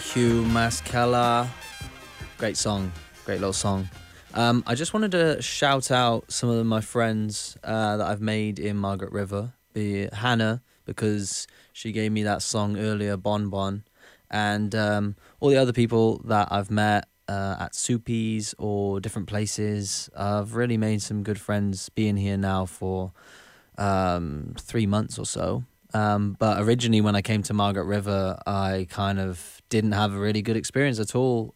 Hugh Maskella. Great song, great little song. I just wanted to shout out some of my friends that I've made in Margaret River. Be Hannah, because she gave me that song earlier, Bon Bon, and all the other people that I've met at Soupy's or different places. I've really made some good friends being here now for 3 months or so. But originally, when I came to Margaret River, I kind of didn't have a really good experience at all.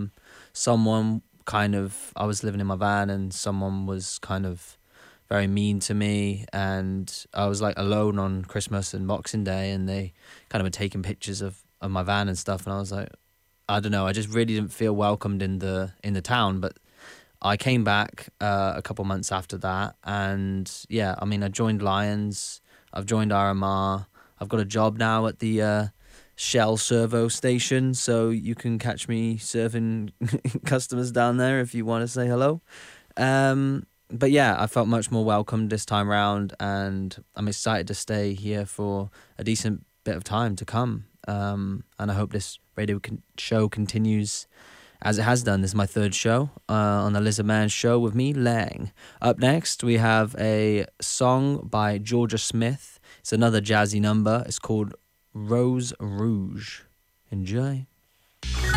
I was living in my van and someone was kind of very mean to me, and I was like alone on Christmas and Boxing Day, and they kind of were taking pictures of my van and stuff, and I was like, I don't know, I just really didn't feel welcomed in the town. But I came back a couple months after that, and yeah, I mean, I joined Lions, I've joined RMR, I've got a job now at the Shell Servo station, so you can catch me serving customers down there if you want to say hello. But yeah, I felt much more welcomed this time round, and I'm excited to stay here for a decent bit of time to come. And I hope this show continues as it has done. This is my third show on the Lizard Man Show with me, Lang. Up next, we have a song by Georgia Smith. It's another jazzy number. It's called Rose Rouge. Enjoy.